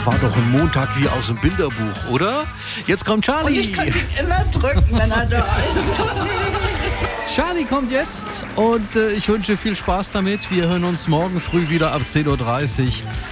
Das war doch ein Montag wie aus dem Bilderbuch, oder? Jetzt kommt Charlie. Und ich kann ihn immer drücken, wenn er da ist. Charlie kommt jetzt und ich wünsche viel Spaß damit. Wir hören uns morgen früh wieder ab 10.30 Uhr.